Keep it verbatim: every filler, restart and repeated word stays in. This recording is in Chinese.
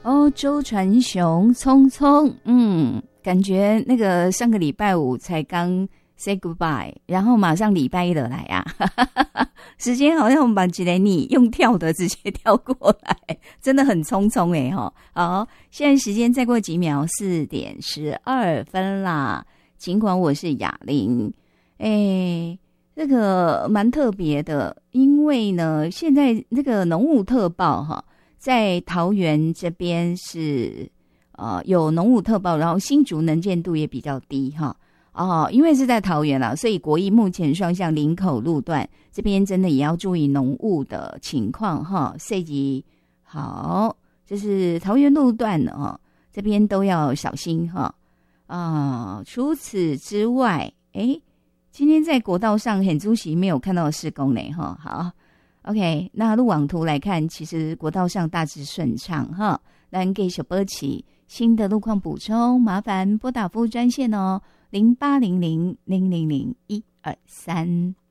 哦，周传雄，匆匆，嗯，感觉那个上个礼拜五才刚 say goodbye， 然后马上礼拜一了来啊，时间好像我们把吉雷尼用跳的直接跳过来，真的很匆匆哎哈。好，现在时间再过几秒，四点十二分啦。尽管我是雅玲，哎，这个蛮特别的，因为呢，现在那个浓雾特报哈。在桃园这边是呃有浓雾特报，然后新竹能见度也比较低哈哦，因为是在桃园啦，所以国一目前双向林口路段这边真的也要注意浓雾的情况哈。这集好，这是桃园路段的哈，这边都要小心哈啊、呃。除此之外，哎，今天在国道上很主席没有看到施工呢哈。好。OK， 那路网图来看，其实国道上大致顺畅哈。咱给小波起新的路况补充，麻烦拨打服务专线哦，零八零零零零零一二三。